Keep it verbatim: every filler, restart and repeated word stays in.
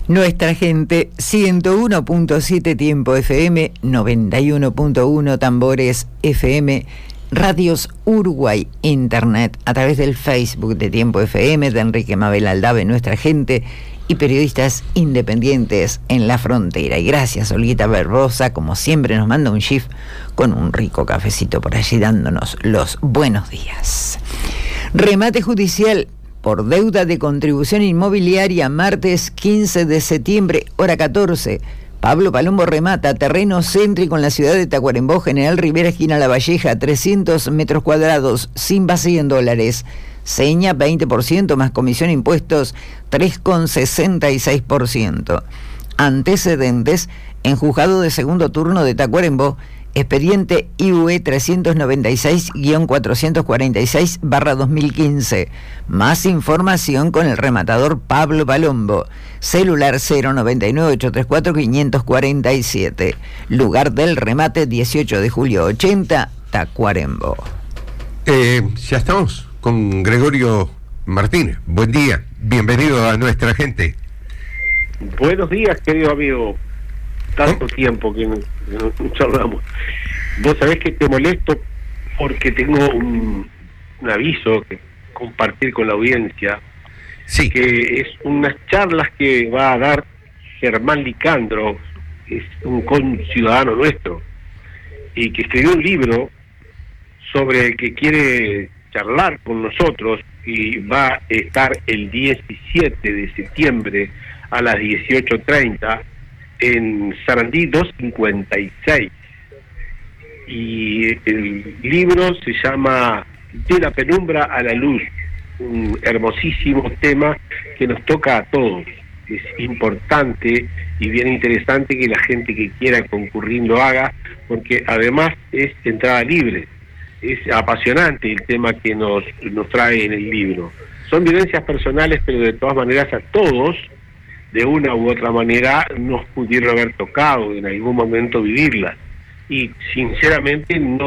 Nuestra gente, ciento uno punto siete Tiempo F M, noventa y uno punto uno Tambores F M, Radios Uruguay Internet, a través del Facebook de Tiempo F M, de Enrique Mabel Aldave, Nuestra Gente, y periodistas independientes en la frontera. Y gracias, Olguita Barbosa, como siempre nos manda un GIF con un rico cafecito por allí dándonos los buenos días. Remate judicial por deuda de contribución inmobiliaria, martes quince de septiembre, hora catorce. Pablo Palombo remata terreno céntrico en la ciudad de Tacuarembó, General Rivera, esquina La Valleja, trescientos metros cuadrados, sin vacío en dólares. Seña veinte por ciento más comisión impuestos, tres coma sesenta y seis por ciento. Antecedentes, en juzgado de segundo turno de Tacuarembó, expediente I U E trescientos noventa y seis guión cuatrocientos cuarenta y seis barra dos mil quince. Más información con el rematador Pablo Palombo. Celular cero noventa y nueve, ochocientos treinta y cuatro, quinientos cuarenta y siete. Lugar del remate, dieciocho de julio ochenta, Tacuarembó. Eh, ya estamos con Gregorio Martínez. Buen día, bienvenido a Nuestra Gente. Buenos días, querido amigo. Tanto ¿Eh? tiempo que no, no, no charlamos. Vos sabés que te molesto porque tengo un, un aviso que compartir con la audiencia. Sí. Que es unas charlas que va a dar Germán Licandro, es un conciudadano nuestro, y que escribió un libro sobre el que quiere charlar con nosotros, y va a estar el diecisiete de septiembre a las dieciocho treinta en Sarandí doscientos cincuenta y seis, y el libro se llama De la penumbra a la luz, un hermosísimo tema que nos toca a todos. Es importante y bien interesante que la gente que quiera concurrir lo haga, porque además es entrada libre. Es apasionante el tema que nos, nos trae en el libro. Son vivencias personales, pero de todas maneras a todos, de una u otra manera, nos pudieron haber tocado en algún momento vivirlas. Y sinceramente no